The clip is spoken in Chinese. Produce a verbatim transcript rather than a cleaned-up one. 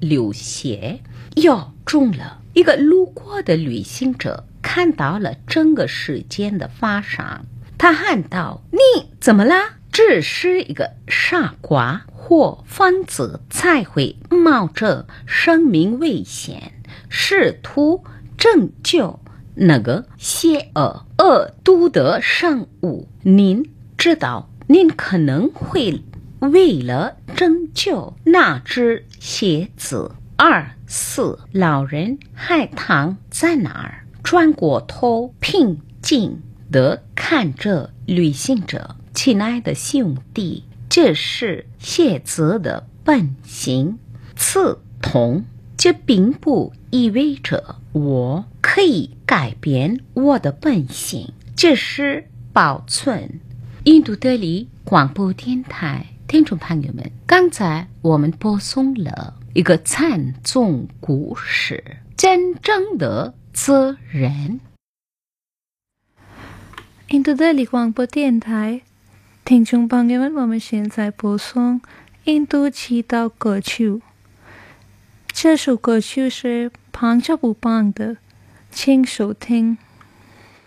流血，药中了。一个路过的旅行者看到了整个事件的发生，他喊道：你怎么啦？只是一个傻瓜或疯子才会冒着生命危险试图拯救那个邪恶恶毒的生物。您知道您可能会为了拯救那只蝎子而死。老人还躺在那儿，转过头平静地看着旅行者。亲爱的兄弟，这是蝎子的本性，刺痛。这并不意味着我可以改变我的本性，这是保存。印度德里广播电台听众朋友们，刚才我们播送了一个惨重故事，真正的责任。 印度德里广播电台听众朋友们，我们现在播送印度祈祷歌曲。这首歌曲是旁遮普邦的，请收听。